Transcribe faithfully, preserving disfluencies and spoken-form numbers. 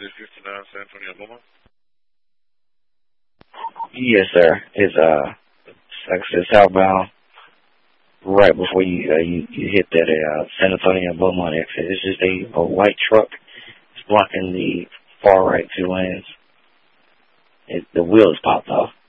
six fifty-nine San Antonio Beaumont? Yes, sir. It's, uh, like I said, southbound, right before you, uh, you, you hit that, uh, San Antonio Beaumont exit. It's just a, a white truck. It's blocking the far right two lanes. It, the wheel is popped off.